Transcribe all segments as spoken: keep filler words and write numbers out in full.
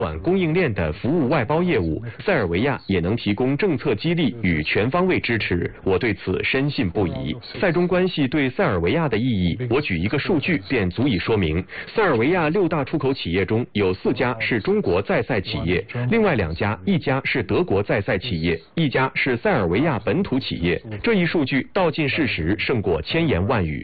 管供应链的服务外包业务，塞尔维亚也能提供政策激励与全方位支持，我对此深信不疑。塞中关系对塞尔维亚的意义，我举一个数据便足以说明：塞尔维亚六大出口企业中有四家是中国在塞企业，另外两家，一家是德国在塞企业，一家是塞尔维亚本土企业。这一数据道尽事实，胜过千言万语。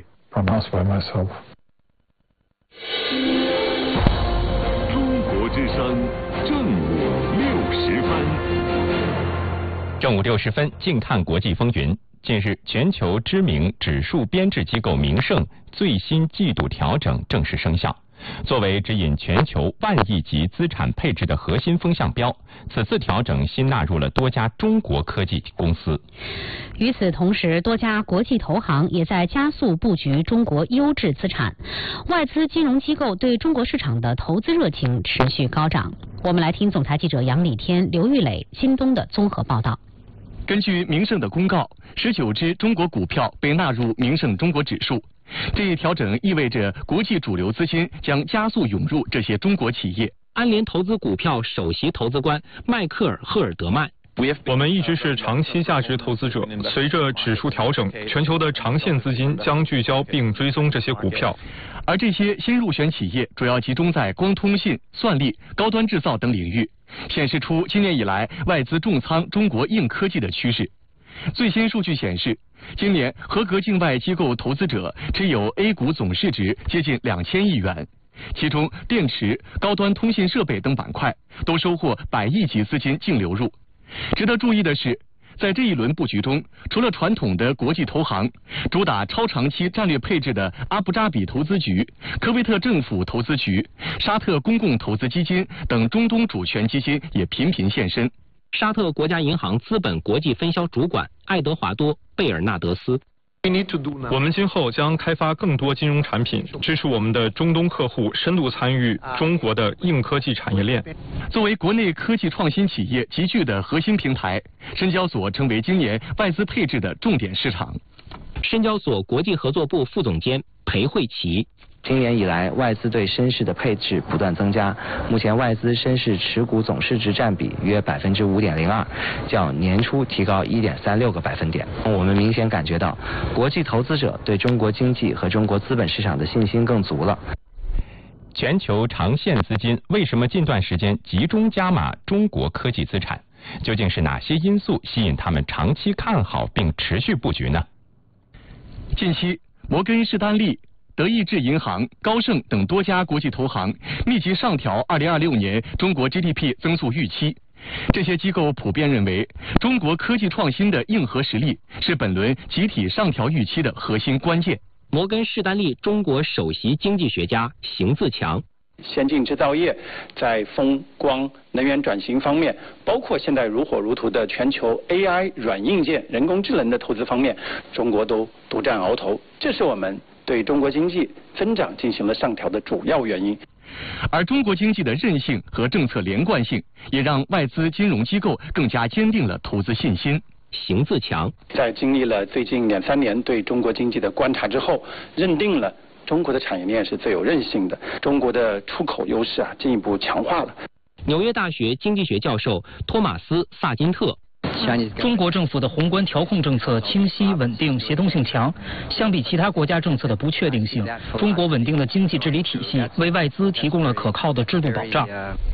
之声正午六时分， 正午六十分，静看国际风云。近日，全球知名指数编制机构明晟最新季度调整正式生效。作为指引全球万亿级资产配置的核心风向标，此次调整新纳入了多家中国科技公司。 与此同时，多家国际投行也在加速布局中国优质资产，外资金融机构对中国市场的投资热情持续高涨。我们来听总裁记者杨礼天、刘玉磊、金东的综合报道。 根据明晟的公告，十九只中国股票被纳入明晟中国指数。这一调整意味着国际主流资金将加速涌入这些中国企业。 安联投资股票首席投资官迈克尔·赫尔德曼。 我们一直是长期价值投资者，随着指数调整，全球的长线资金将聚焦并追踪这些股票。 而这些新入选企业主要集中在光通信、算力、高端制造等领域，显示出今年以来外资重仓中国硬科技的趋势。最新数据显示，今年合格境外机构投资者持有 A 股总市值接近两千亿元，其中电池、高端通信设备等板块都收获百亿级资金净流入。值得注意的是，在这一轮布局中，除了传统的国际投行，主打超长期战略配置的阿布扎比投资局、科威特政府投资局、沙特公共投资基金等中东主权基金也频频现身。 沙特国家银行资本国际分销主管爱德华多·贝尔纳德斯。 我们今后将开发更多金融产品，支持我们的中东客户深度参与中国的硬科技产业链。 作为国内科技创新企业集聚的核心平台，深交所成为今年外资配置的重点市场。 深交所国际合作部副总监裴慧琪。 今年以来，外资对深市的配置不断增加，目前外资深市持股总市值占比约百分之五点零二，较年初提高一点三六个百分点。我们明显感觉到，国际投资者对中国经济和中国资本市场的信心更足了。 全球长线资金为什么近段时间集中加码中国科技资产？究竟是哪些因素吸引他们长期看好并持续布局呢？ 近期，摩根士丹利、德意志银行、高盛等多家国际投行密集上调二零二六年中国 G D P 增速预期。这些机构普遍认为，中国科技创新的硬核实力是本轮集体上调预期的核心关键。 摩根士丹利中国首席经济学家邢自强。 先进制造业在风光能源转型方面，包括现在如火如荼的全球 A I 软硬件、人工智能的投资方面，中国都独占鳌头，这是我们对中国经济增长进行了上调的主要原因。 而中国经济的韧性和政策连贯性，也让外资金融机构更加坚定了投资信心。 邢自强在经历了最近两三年对中国经济的观察之后，认定了中国的产业链是最有韧性的，中国的出口优势啊进一步强化了。 纽约大学经济学教授托马斯·萨金特。 中国政府的宏观调控政策清晰、稳定、协同性强，相比其他国家政策的不确定性，中国稳定的经济治理体系为外资提供了可靠的制度保障。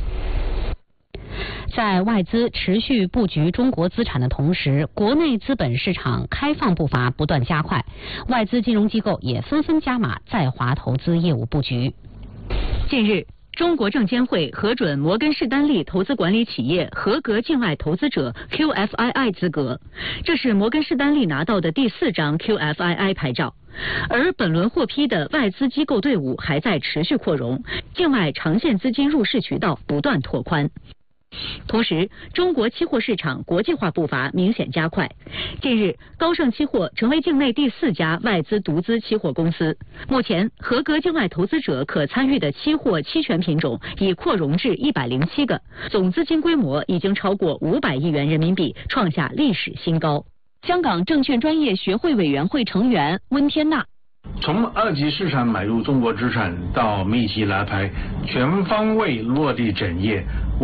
在外资持续布局中国资产的同时，国内资本市场开放步伐不断加快，外资金融机构也纷纷加码在华投资业务布局。 近日，中国证监会核准摩根士丹利投资管理企业合格境外投资者 Q F I I 资格，这是摩根士丹利拿到的第四张 Q F I I 牌照。而本轮获批的外资机构队伍还在持续扩容，境外长线资金入市渠道不断拓宽。同时，中国期货市场国际化步伐明显加快。近日，高盛期货成为境内第四家外资独资期货公司。目前，合格境外投资者可参与的期货期权品种已扩容至一百零七个，总资金规模已经超过五百亿元人民币，创下历史新高。香港证券专业学会委员会成员温天娜。 从二级市场买入中国资产到密集拉拍，全方位落地整业。